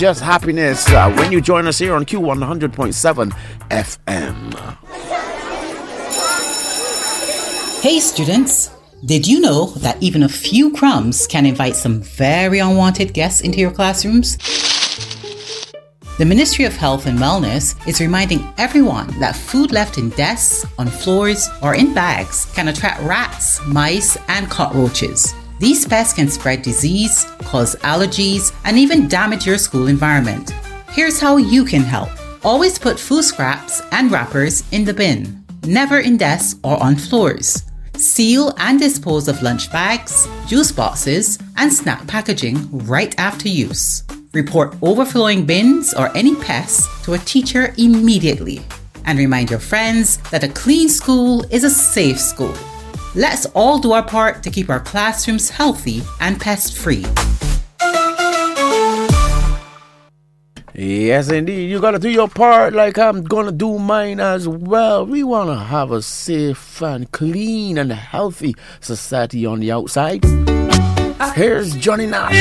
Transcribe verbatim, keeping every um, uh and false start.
just happiness uh, when you join us here on Q one hundred point seven F M. Hey students, did you know that even a few crumbs can invite some very unwanted guests into your classrooms? The Ministry of Health and Wellness is reminding everyone that food left in desks, on floors, or in bags can attract rats, mice, and cockroaches. These pests can spread disease, cause allergies, and even damage your school environment. Here's how you can help. Always put food scraps and wrappers in the bin, never in desks or on floors. Seal and dispose of lunch bags, juice boxes, and snack packaging right after use. Report overflowing bins or any pests to a teacher immediately. And remind your friends that a clean school is a safe school. Let's all do our part to keep our classrooms healthy and pest-free. Yes, indeed. You gotta do your part like I'm gonna do mine as well. We wanna have a safe and clean and healthy society on the outside. Here's Johnny Nash.